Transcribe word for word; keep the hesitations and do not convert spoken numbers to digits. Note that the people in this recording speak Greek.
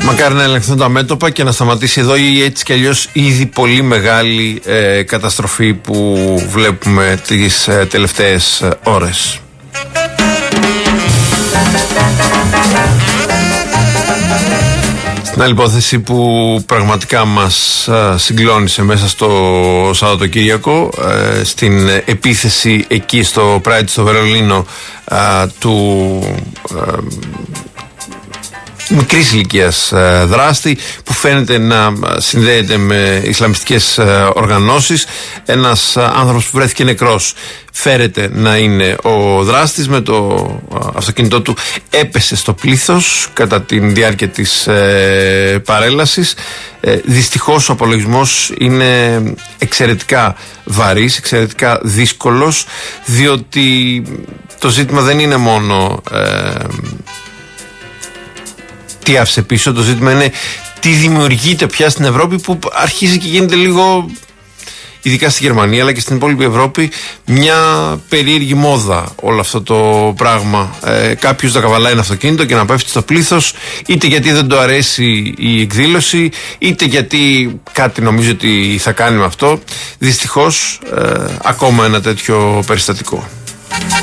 Μακάρι να ελεγχθούν τα μέτωπα και να σταματήσει εδώ η έτσι κι αλλιώς ήδη πολύ μεγάλη ε, καταστροφή που βλέπουμε τις ε, τελευταίες ε, ώρες. Στην άλλη υπόθεση που πραγματικά μας α, συγκλώνησε μέσα στο Σαββατοκύριακο, ε, στην επίθεση εκεί στο Pride στο Βερολίνο α, του α, μικρής ηλικίας α, δράστη, που φαίνεται να συνδέεται με ισλαμιστικές α, οργανώσεις. Ένας α, άνθρωπος που βρέθηκε νεκρός φέρεται να είναι ο δράστης. Με το α, αυτοκίνητό του έπεσε στο πλήθος κατά τη διάρκεια της ε, παρέλασης. Ε, δυστυχώς ο απολογισμός είναι εξαιρετικά βαρύς, εξαιρετικά δύσκολος, διότι το ζήτημα δεν είναι μόνο ε, τι άφησε πίσω, το ζήτημα είναι τι δημιουργείται πια στην Ευρώπη, που αρχίζει και γίνεται λίγο, ειδικά στη Γερμανία αλλά και στην υπόλοιπη Ευρώπη, μια περίεργη μόδα όλο αυτό το πράγμα. Ε, κάποιος να καβαλάει ένα αυτοκίνητο και να πέφτει στο πλήθος, είτε γιατί δεν του αρέσει η εκδήλωση, είτε γιατί κάτι νομίζει ότι θα κάνει με αυτό. Δυστυχώς ε, ακόμα ένα τέτοιο περιστατικό.